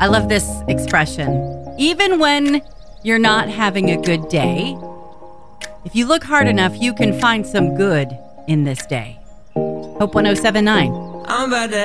I love this expression. Even when you're not having a good day, if you look hard enough, you can find some good in this day. Hope 1079. I'm about to